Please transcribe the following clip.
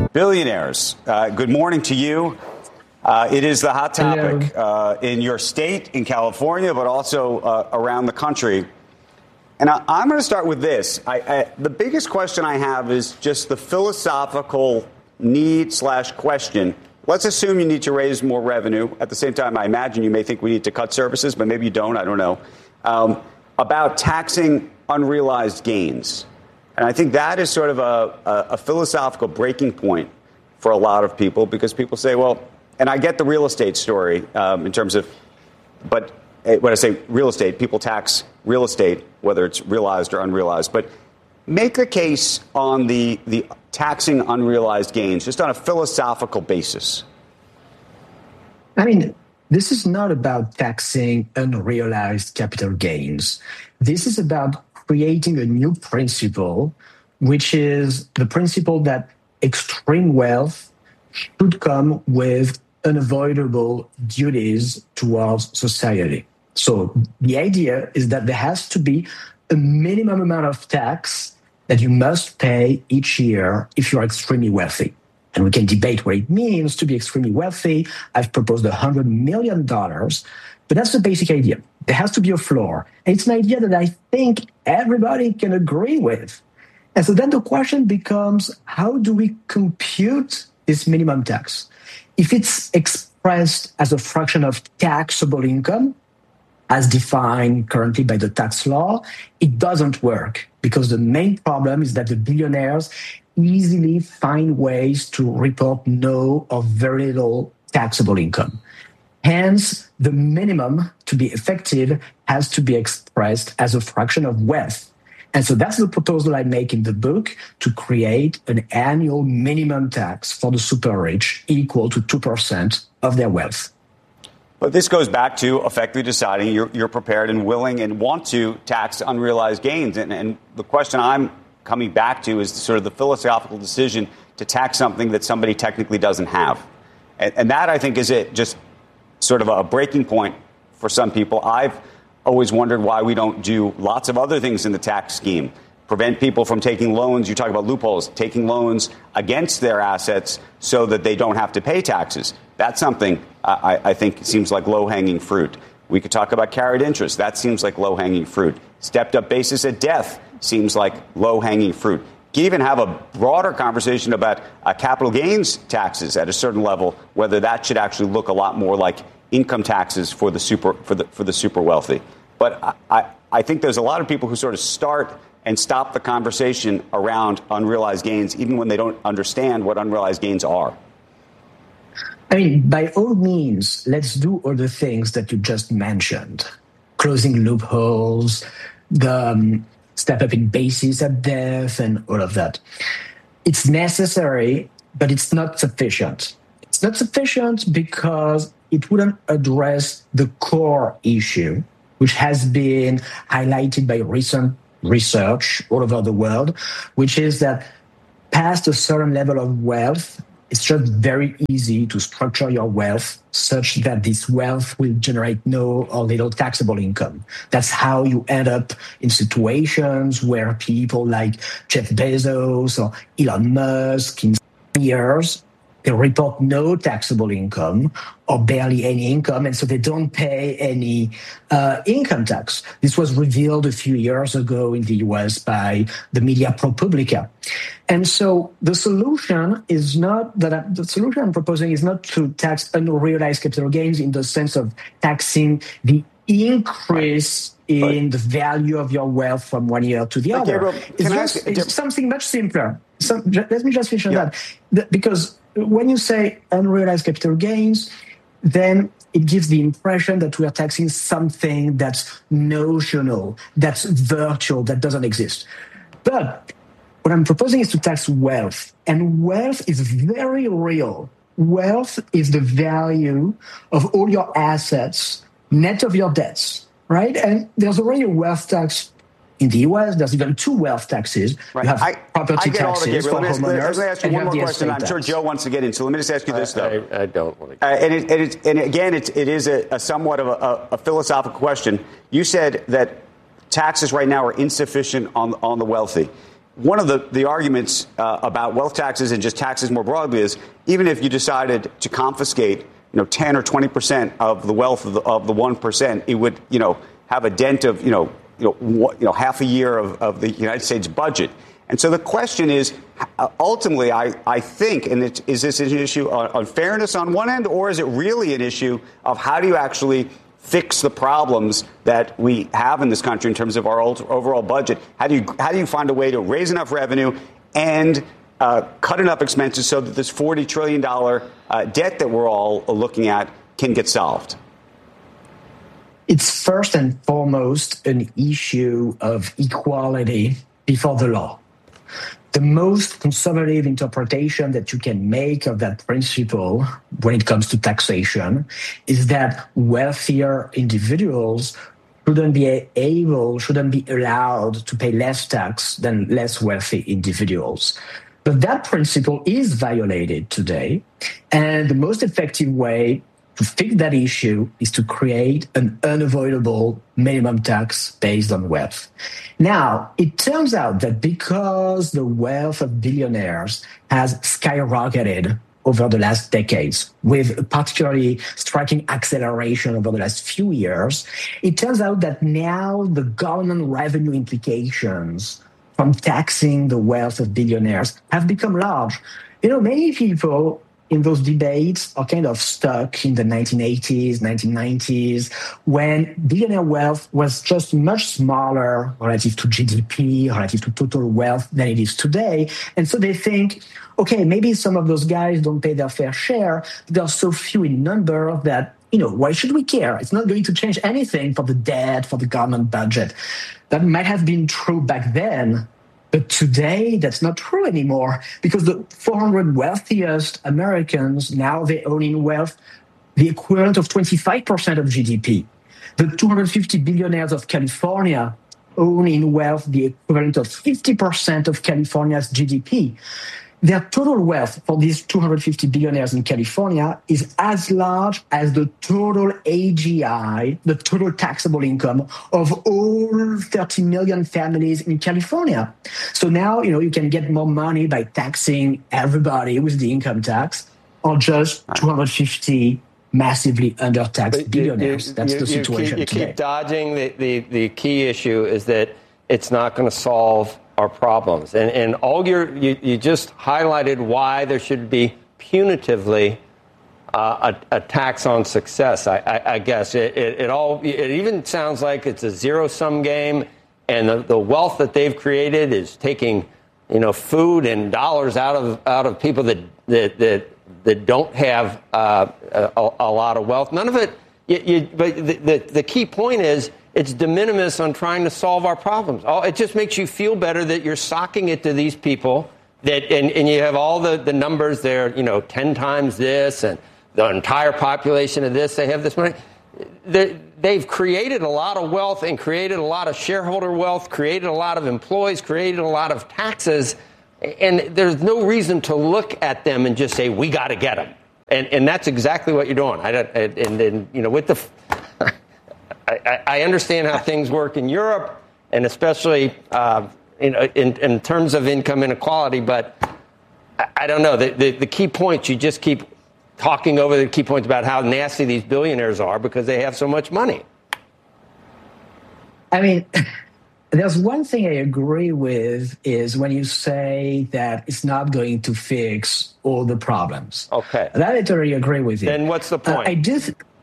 Billionaires. Good morning to you. It is the hot topic in your state, in California, but also around the country. And I'm going to start with this. The biggest question I have is just the philosophical need/question. Let's assume you need to raise more revenue. At the same time, I imagine you may think we need to cut services, but maybe you don't. I don't know. About taxing unrealized gains. And I think that is sort of a philosophical breaking point for a lot of people, because people say, well, and I get the real estate story in terms of, but when I say real estate, people tax real estate, whether it's realized or unrealized. But make the case on the taxing unrealized gains, just on a philosophical basis. I mean, this is not about taxing unrealized capital gains. This is about creating a new principle, which is the principle that extreme wealth should come with unavoidable duties towards society. So the idea is that there has to be a minimum amount of tax that you must pay each year if you're extremely wealthy. And we can debate what it means to be extremely wealthy. I've proposed $100 million, but that's the basic idea. There has to be a floor. And it's an idea that I think everybody can agree with. And so then the question becomes, how do we compute this minimum tax? If it's expressed as a fraction of taxable income, as defined currently by the tax law, it doesn't work, because the main problem is that the billionaires easily find ways to report no or very little taxable income. Hence, the minimum to be effective has to be expressed as a fraction of wealth. And so that's the proposal I make in the book, to create an annual minimum tax for the super rich equal to 2% of their wealth. But this goes back to effectively deciding you're prepared and willing and want to tax unrealized gains. And the question I'm coming back to is sort of the philosophical decision to tax something that somebody technically doesn't have. And that, I think, is it just sort of a breaking point for some people. I've always wondered why we don't do lots of other things in the tax scheme. Prevent people from taking loans. You talk about loopholes, taking loans against their assets so that they don't have to pay taxes. That's something I think seems like low-hanging fruit. We could talk about carried interest. That seems like low-hanging fruit. Stepped-up basis at death seems like low-hanging fruit. You can even have a broader conversation about capital gains taxes at a certain level, whether that should actually look a lot more like income taxes for the super wealthy. But I think there's a lot of people who sort of start and stop the conversation around unrealized gains, even when they don't understand what unrealized gains are. I mean, by all means, let's do all the things that you just mentioned. Closing loopholes, the step up in basis at death, and all of that. It's necessary, but it's not sufficient. It's not sufficient because it wouldn't address the core issue, which has been highlighted by recent research all over the world, which is that past a certain level of wealth, it's just very easy to structure your wealth such that this wealth will generate no or little taxable income. That's how you end up in situations where people like Jeff Bezos or Elon Musk in years, they report no taxable income or barely any income, and so they don't pay any income tax. This was revealed a few years ago in the US by the media ProPublica. And so the solution is not that the solution I'm proposing is not to tax unrealized capital gains in the sense of taxing the increase in the value of your wealth from one year to the other. It's something much simpler. Let me just finish on that. Because when you say unrealized capital gains, then it gives the impression that we are taxing something that's notional, that's virtual, that doesn't exist. But what I'm proposing is to tax wealth. And wealth is very real. Wealth is the value of all your assets, net of your debts, right? And there's already a wealth tax in the U.S. There's even two wealth taxes. Right. You have property taxes for homeowners. Let me ask you one more question. I'm sure Joe wants to get in, so let me just ask you this, though. I don't want to. And again, it is a somewhat of a philosophical question. You said that taxes right now are insufficient on the wealthy. one of the arguments about wealth taxes and just taxes more broadly is even if you decided to confiscate 10 or 20% of the wealth of the 1%, it would have a dent of half a year of the United States budget. And so the question is, ultimately, I think, and is this an issue on fairness on one end, or is it really an issue of how do you actually fix the problems that we have in this country in terms of our overall budget? How do you find a way to raise enough revenue and cut enough expenses so that this $40 trillion debt that we're all looking at can get solved? It's first and foremost an issue of equality before the law. The most conservative interpretation that you can make of that principle when it comes to taxation is that wealthier individuals shouldn't be allowed to pay less tax than less wealthy individuals. But that principle is violated today, and the most effective way to fix that issue is to create an unavoidable minimum tax based on wealth. Now, it turns out that because the wealth of billionaires has skyrocketed over the last decades, with a particularly striking acceleration over the last few years, it turns out that now the government revenue implications from taxing the wealth of billionaires have become large. Many people in those debates are kind of stuck in the 1980s, 1990s, when billionaire wealth was just much smaller relative to GDP, relative to total wealth than it is today. And so they think, okay, maybe some of those guys don't pay their fair share. They're so few in number that, why should we care? It's not going to change anything for the debt, for the government budget. That might have been true back then. But today, that's not true anymore because the 400 wealthiest Americans, now they own in wealth the equivalent of 25% of GDP. The 250 billionaires of California own in wealth the equivalent of 50% of California's GDP. Their total wealth for these 250 billionaires in California is as large as the total AGI, the total taxable income of all 30 million families in California. So now, you can get more money by taxing everybody with the income tax or just 250 massively undertaxed billionaires. That's the situation today. You keep dodging the key issue is that it's not going to solve our problems. And all you just highlighted why there should be punitively a tax on success. I guess it even sounds like it's a zero-sum game, and the wealth that they've created is taking food and dollars out of people that don't have a lot of wealth. None of it. But the key point is, it's de minimis on trying to solve our problems. It just makes you feel better that you're socking it to these people and you have all the numbers there, 10 times this and the entire population of this, they have this money. They've created a lot of wealth and created a lot of shareholder wealth, created a lot of employees, created a lot of taxes. And there's no reason to look at them and just say, we got to get them. And that's exactly what you're doing. I understand how things work in Europe, and especially in terms of income inequality. But I don't know. The key points, you just keep talking over the key points about how nasty these billionaires are because they have so much money. I mean, there's one thing I agree with is when you say that it's not going to fix all the problems. Okay. That I totally agree with you. Then what's the point?